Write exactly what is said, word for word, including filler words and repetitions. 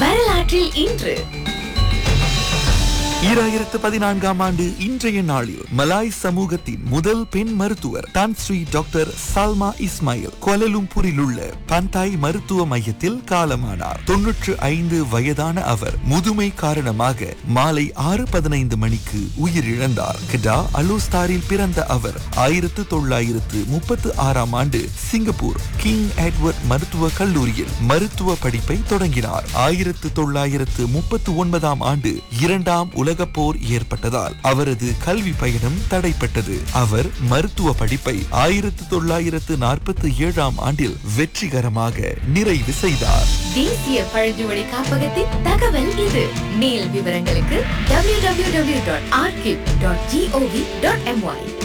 வரலாற்றில் இன்று ஈராயிரத்து பதினான்காம் ஆண்டு இன்றைய நாளில் மலாய் சமூகத்தின் முதல் பெண் மருத்துவர் தான் ஸ்ரீ டாக்டர் சால்மா இஸ்மாயில் கோலலும்பூரில் உள்ள பந்தாய் மருத்துவ மையத்தில் காலமானார். தொன்னூற்று ஐந்து வயதான அவர் முதுமை காரணமாக மாலை ஆறு பதினைந்து மணிக்கு உயிரிழந்தார். கிடா அலோஸ்தாரில் பிறந்த அவர் ஆயிரத்து தொள்ளாயிரத்து முப்பத்து ஆறாம் ஆண்டு சிங்கப்பூர் கிங் எட்வர்ட் மருத்துவ கல்லூரியில் மருத்துவ படிப்பை தொடங்கினார். ஆயிரத்து தொள்ளாயிரத்து முப்பத்து ஒன்பதாம் ஆண்டு இரண்டாம் உலக போர் ஏற்பட்டதால் அவரது கல்வி பயணம் தடைப்பட்டது. அவர் மருத்துவ படிப்பை ஆயிரத்து தொள்ளாயிரத்து நாற்பத்தி ஏழாம் ஆண்டில் வெற்றிகரமாக நிறைவு செய்தார். தேசிய பழங்குடி காப்பகத்தின் தகவல் இது. மேல் விவரங்களுக்கு W W W dot archive dot gov dot MY.